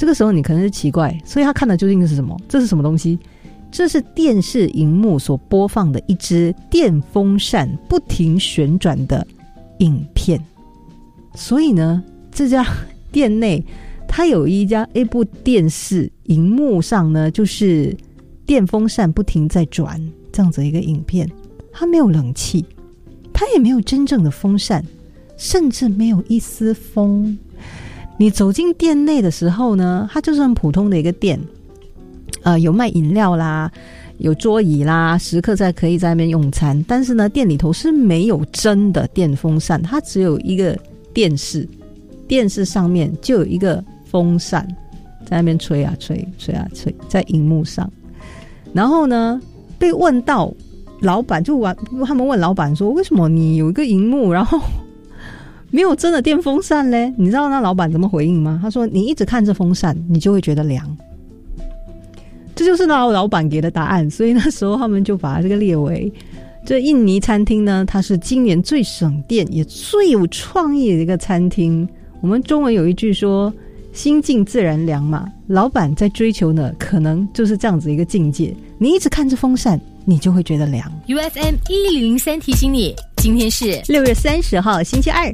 这个时候你可能是奇怪，所以他看的究竟是什么？这是什么东西？这是电视荧幕所播放的一支电风扇不停旋转的影片。所以呢，这家店内它有一部电视荧幕上呢，就是电风扇不停在转这样子一个影片。它没有冷气，它也没有真正的风扇，甚至没有一丝风。你走进店内的时候呢，它就是很普通的一个店，有卖饮料啦，有桌椅啦，食客可以在那边用餐。但是呢，店里头是没有真的电风扇，它只有一个电视，电视上面就有一个风扇在那边吹啊吹，吹啊吹，在荧幕上。然后呢，被问到老板，他们问老板说，为什么你有一个荧幕，然后没有真的电风扇嘞？你知道那老板怎么回应吗？他说，你一直看着风扇，你就会觉得凉。这就是老板给的答案。所以那时候他们就把这个列为这印尼餐厅呢，它是今年最省电也最有创意的一个餐厅。我们中文有一句说，心静自然凉嘛，老板在追求的可能就是这样子一个境界。你一直看着风扇，你就会觉得凉。 UFM 1003提醒你，今天是 6月30号星期二。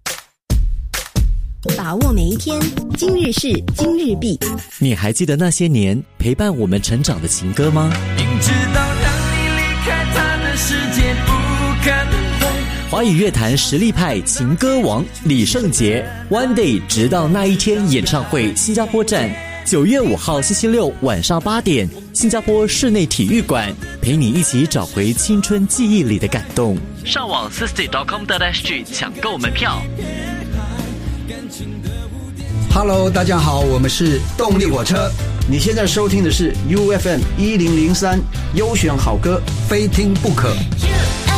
把握每一天，今日事今日毕。 你还记得那些年陪伴我们成长的情歌吗？ 明知道让你离开他的世界不可能。 华语乐坛实力派情歌王李圣杰 One Day 直到那一天演唱会新加坡站，9月5号星期六晚上8点，新加坡室内体育馆，陪你一起找回青春记忆里的感动。上网 sisty.com.sg 抢购门票。 Hello， 大家好，我们是动力火车。你现在收听的是 UFM 1003优选好歌，非听不可。